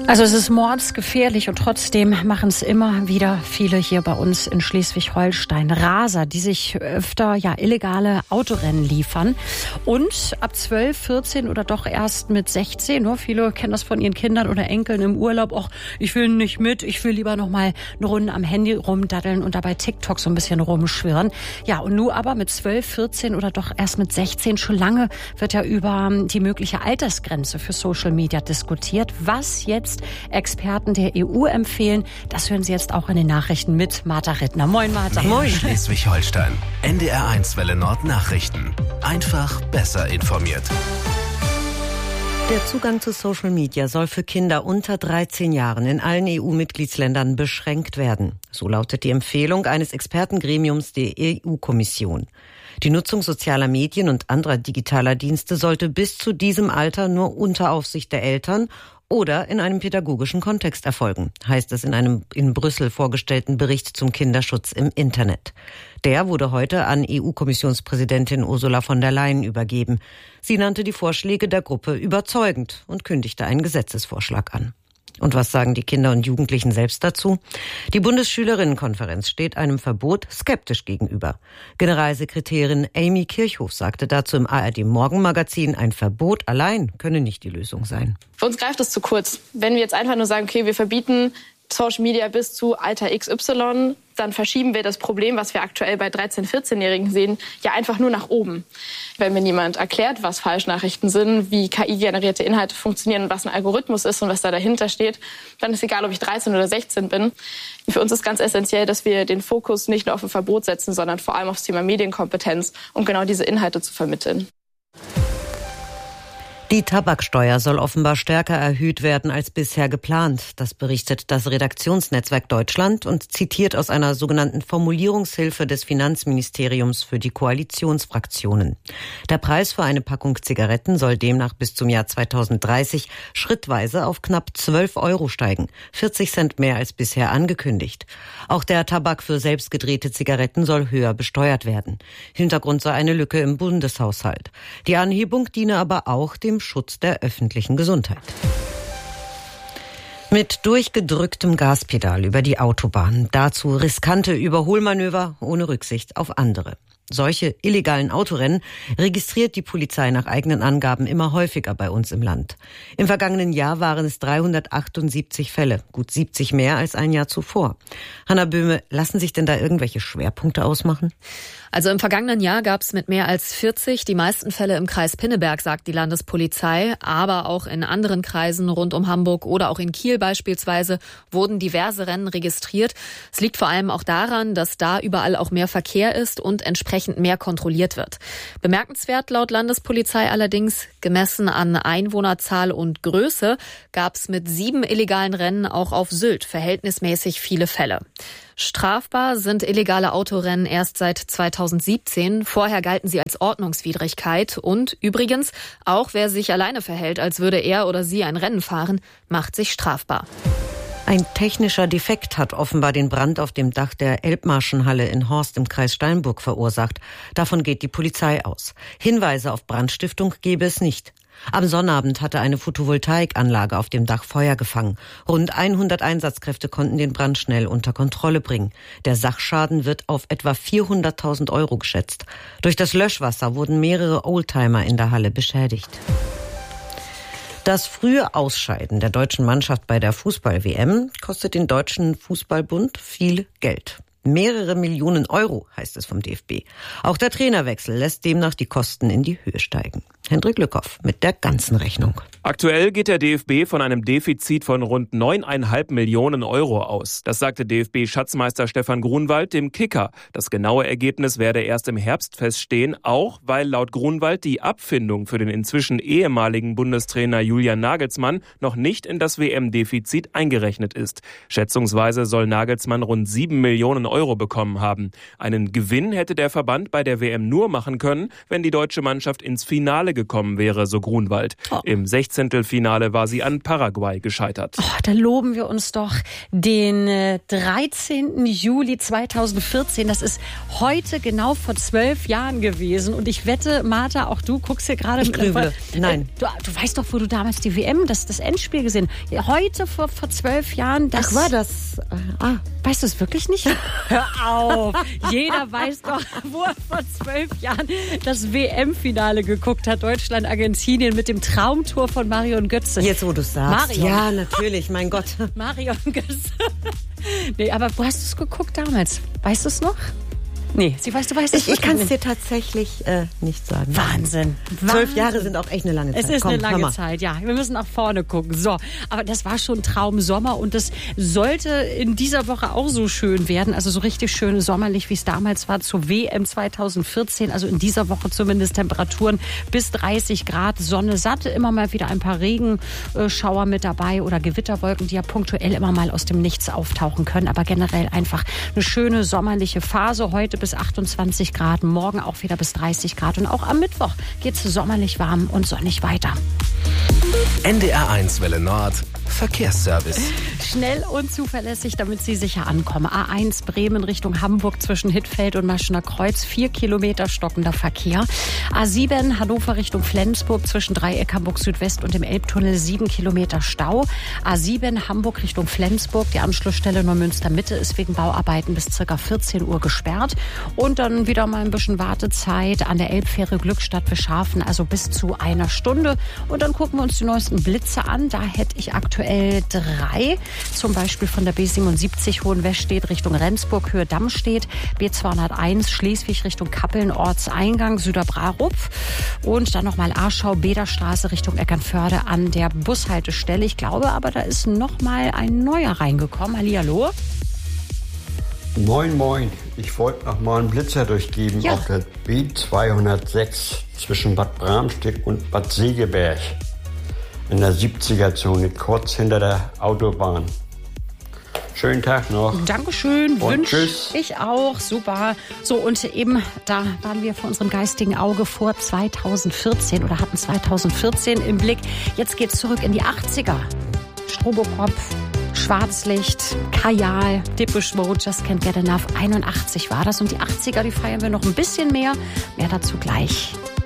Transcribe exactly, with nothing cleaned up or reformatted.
Also es ist mordsgefährlich und trotzdem machen es immer wieder viele hier bei uns in Schleswig-Holstein. Raser, die sich öfter ja illegale Autorennen liefern und ab zwölf, vierzehn oder doch erst mit sechzehn. Nur viele kennen das von ihren Kindern oder Enkeln im Urlaub. Och, ich will nicht mit, ich will lieber noch mal eine Runde am Handy rumdaddeln und dabei TikTok so ein bisschen rumschwirren. Ja, und nun aber mit zwölf, vierzehn oder doch erst mit sechzehn. Schon lange wird ja über die mögliche Altersgrenze für Social Media diskutiert. Was jetzt Experten der E U empfehlen, das hören Sie jetzt auch in den Nachrichten mit Martha Rittner. Moin, Martha. Moin. Schleswig-Holstein. N D R eins Welle Nord Nachrichten. Einfach besser informiert. Der Zugang zu Social Media soll für Kinder unter dreizehn Jahren in allen E U-Mitgliedsländern beschränkt werden. So lautet die Empfehlung eines Expertengremiums der E U-Kommission. Die Nutzung sozialer Medien und anderer digitaler Dienste sollte bis zu diesem Alter nur unter Aufsicht der Eltern oder in einem pädagogischen Kontext erfolgen, heißt es in einem in Brüssel vorgestellten Bericht zum Kinderschutz im Internet. Der wurde heute an E U-Kommissionspräsidentin Ursula von der Leyen übergeben. Sie nannte die Vorschläge der Gruppe überzeugend und kündigte einen Gesetzesvorschlag an. Und was sagen die Kinder und Jugendlichen selbst dazu? Die Bundesschülerinnenkonferenz steht einem Verbot skeptisch gegenüber. Generalsekretärin Amy Kirchhoff sagte dazu im A R D-Morgenmagazin, ein Verbot allein könne nicht die Lösung sein. Für uns greift es zu kurz. Wenn wir jetzt einfach nur sagen, okay, wir verbieten Social Media bis zu Alter X Y, dann verschieben wir das Problem, was wir aktuell bei dreizehn-, vierzehnjährigen sehen, ja einfach nur nach oben. Wenn mir niemand erklärt, was Falschnachrichten sind, wie K I-generierte Inhalte funktionieren und was ein Algorithmus ist und was da dahinter steht, dann ist egal, ob ich dreizehn oder sechzehn bin. Für uns ist ganz essentiell, dass wir den Fokus nicht nur auf ein Verbot setzen, sondern vor allem aufs Thema Medienkompetenz, um genau diese Inhalte zu vermitteln. Die Tabaksteuer soll offenbar stärker erhöht werden als bisher geplant. Das berichtet das Redaktionsnetzwerk Deutschland und zitiert aus einer sogenannten Formulierungshilfe des Finanzministeriums für die Koalitionsfraktionen. Der Preis für eine Packung Zigaretten soll demnach bis zum Jahr zweitausenddreißig schrittweise auf knapp zwölf Euro steigen, vierzig Cent mehr als bisher angekündigt. Auch der Tabak für selbstgedrehte Zigaretten soll höher besteuert werden. Hintergrund sei eine Lücke im Bundeshaushalt. Die Anhebung diene aber auch dem Schutz der öffentlichen Gesundheit. Mit durchgedrücktem Gaspedal über die Autobahn. Dazu riskante Überholmanöver ohne Rücksicht auf andere. Solche illegalen Autorennen registriert die Polizei nach eigenen Angaben immer häufiger bei uns im Land. Im vergangenen Jahr waren es dreihundertachtundsiebzig Fälle, gut siebzig mehr als ein Jahr zuvor. Hanna Böhme, lassen sich denn da irgendwelche Schwerpunkte ausmachen? Also im vergangenen Jahr gab es mit mehr als vierzig die meisten Fälle im Kreis Pinneberg, sagt die Landespolizei. Aber auch in anderen Kreisen rund um Hamburg oder auch in Kiel beispielsweise wurden diverse Rennen registriert. Es liegt vor allem auch daran, dass da überall auch mehr Verkehr ist und entsprechend mehr kontrolliert wird. Bemerkenswert laut Landespolizei allerdings, gemessen an Einwohnerzahl und Größe, gab es mit sieben illegalen Rennen auch auf Sylt verhältnismäßig viele Fälle. Strafbar sind illegale Autorennen erst seit zweitausendsiebzehn. Vorher galten sie als Ordnungswidrigkeit. Und übrigens, auch wer sich alleine verhält, als würde er oder sie ein Rennen fahren, macht sich strafbar. Ein technischer Defekt hat offenbar den Brand auf dem Dach der Elbmarschenhalle in Horst im Kreis Steinburg verursacht. Davon geht die Polizei aus. Hinweise auf Brandstiftung gebe es nicht. Am Sonnabend hatte eine Photovoltaikanlage auf dem Dach Feuer gefangen. Rund hundert Einsatzkräfte konnten den Brand schnell unter Kontrolle bringen. Der Sachschaden wird auf etwa vierhunderttausend Euro geschätzt. Durch das Löschwasser wurden mehrere Oldtimer in der Halle beschädigt. Das frühe Ausscheiden der deutschen Mannschaft bei der Fußball-W M kostet den Deutschen Fußballbund viel Geld. Mehrere Millionen Euro, heißt es vom D F B. Auch der Trainerwechsel lässt demnach die Kosten in die Höhe steigen. Hendrik Lückhoff mit der ganzen Rechnung. Aktuell geht der D F B von einem Defizit von rund neuneinhalb Millionen Euro aus. Das sagte D F B-Schatzmeister Stefan Grunwald dem Kicker. Das genaue Ergebnis werde erst im Herbst feststehen, auch weil laut Grunwald die Abfindung für den inzwischen ehemaligen Bundestrainer Julian Nagelsmann noch nicht in das W M-Defizit eingerechnet ist. Schätzungsweise soll Nagelsmann rund sieben Millionen Euro bekommen haben. Einen Gewinn hätte der Verband bei der W M nur machen können, wenn die deutsche Mannschaft ins Finale gekommen wäre, so Grunwald. Oh. Im Sechzehntelfinale war sie an Paraguay gescheitert. Oh, da loben wir uns doch den äh, dreizehnten Juli zweitausendvierzehn. Das ist heute genau vor zwölf Jahren gewesen. Und ich wette, Martha, auch du guckst hier gerade... Ich grüble. Äh, Nein. Du, du weißt doch, wo du damals die W M, das, das Endspiel gesehen hast. Ja, heute vor, vor zwölf Jahren... Das, Ach, war das? Äh, ah, weißt du es wirklich nicht? Hör auf. Jeder weiß doch, wo er vor zwölf Jahren das W M-Finale geguckt hat. Deutschland, Argentinien mit dem Traumtor von Marion Götze. Jetzt, wo du es sagst. Marion. Ja, natürlich, mein Gott. Marion Götze. Nee, aber wo hast du es geguckt damals? Weißt du es noch? Nee, sie weißt, du weißt es Ich, ich kann es dir tatsächlich äh, nicht sagen. Wahnsinn. Zwölf Jahre sind auch echt eine lange Zeit. Es ist Komm, eine lange Zeit, ja. Wir müssen nach vorne gucken. So, aber das war schon Traumsommer und das sollte in dieser Woche auch so schön werden. Also so richtig schön sommerlich, wie es damals war zur W M zweitausendvierzehn. Also in dieser Woche zumindest Temperaturen bis dreißig Grad, Sonne satt. Immer mal wieder ein paar Regenschauer mit dabei oder Gewitterwolken, die ja punktuell immer mal aus dem Nichts auftauchen können. Aber generell einfach eine schöne sommerliche Phase. Heute bis achtundzwanzig Grad, morgen auch wieder bis dreißig Grad. Und auch am Mittwoch geht es sommerlich warm und sonnig weiter. N D R eins Welle Nord Verkehrsservice. Schnell und zuverlässig, damit Sie sicher ankommen. A eins Bremen Richtung Hamburg zwischen Hittfeld und Maschener Kreuz. Vier Kilometer stockender Verkehr. A sieben Hannover Richtung Flensburg zwischen Dreieck Hamburg Südwest und dem Elbtunnel. Sieben Kilometer Stau. A sieben Hamburg Richtung Flensburg. Die Anschlussstelle Neumünster Mitte ist wegen Bauarbeiten bis ca. vierzehn Uhr gesperrt. Und dann wieder mal ein bisschen Wartezeit an der Elbfähre Glückstadt Beschafen, also bis zu einer Stunde. Und dann gucken wir uns die neuesten Blitze an. Da hätte ich aktuell drei, zum Beispiel von der B siebenundsiebzig Hohenwestedt Richtung Rendsburg, Höhe Dammstedt, B zweihunderteins Schleswig Richtung Kappeln, Ortseingang, Süderbrarupf und dann nochmal Aarschau, Bederstraße Richtung Eckernförde an der Bushaltestelle. Ich glaube aber, da ist nochmal ein neuer reingekommen. Hallihallo. Moin, moin. Ich wollte noch mal einen Blitzer durchgeben ja. auf der B zweihundertsechs zwischen Bad Bramstedt und Bad Segeberg. In der siebziger-Zone, kurz hinter der Autobahn. Schönen Tag noch. Dankeschön, wünsche tschüss. Ich auch, super. So, und eben, da waren wir vor unserem geistigen Auge vor zweitausendvierzehn oder hatten zweitausendvierzehn im Blick. Jetzt geht's zurück in die achtziger. Strobokop, Schwarzlicht, Kajal, Depeche Mode, Just Can't Get Enough. einundachtzig war das und die achtziger, die feiern wir noch ein bisschen mehr. Mehr dazu gleich.